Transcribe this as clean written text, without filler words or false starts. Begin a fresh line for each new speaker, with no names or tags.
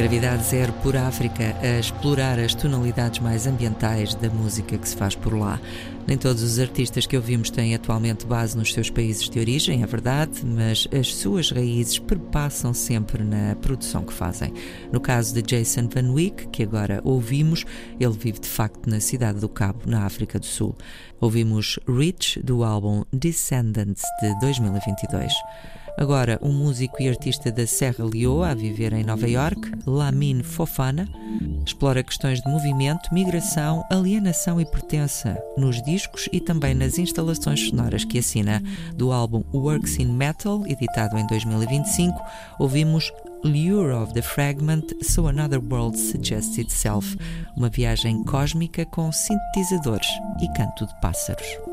Gravidade Zero por África, a explorar as tonalidades mais ambientais da música que se faz por lá. Nem todos os artistas que ouvimos têm atualmente base nos seus países de origem, é verdade, mas as suas raízes perpassam sempre na produção que fazem. No caso de Jason Van Wyk, que agora ouvimos, ele vive de facto na cidade do Cabo, na África do Sul. Ouvimos Rich, do álbum Descendants, de 2022. Agora, um músico e artista da Serra Leoa a viver em Nova Iorque, Lamine Fofana, explora questões de movimento, migração, alienação e pertença nos discos e também nas instalações sonoras que assina. Do álbum Works in Metal, editado em 2025, ouvimos Lure of the Fragment, So Another World Suggests Itself, uma viagem cósmica com sintetizadores e canto de pássaros.